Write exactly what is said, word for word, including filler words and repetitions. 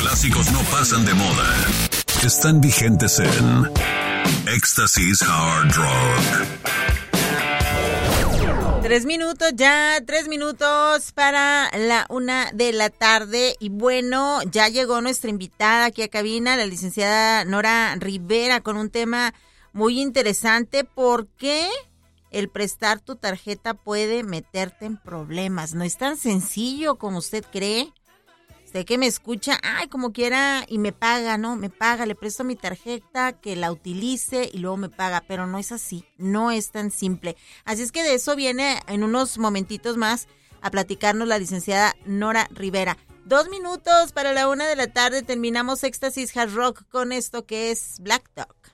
clásicos no pasan de moda. Están vigentes en Éxtasis Hard Rock. Tres minutos ya, tres minutos para la una de la tarde. Y bueno, ya llegó nuestra invitada aquí a cabina, la licenciada Nora Rivera, con un tema muy interesante. ¿Por qué el prestar tu tarjeta puede meterte en problemas? No es tan sencillo como usted cree. Usted que me escucha, ay, como quiera, y me paga, ¿no? Me paga, le presto mi tarjeta, que la utilice y luego me paga. Pero no es así, no es tan simple. Así es que de eso viene en unos momentitos más a platicarnos la licenciada Nora Rivera. Dos minutos para la una de la tarde, terminamos Éxtasis Hard Rock con esto que es Black Dog.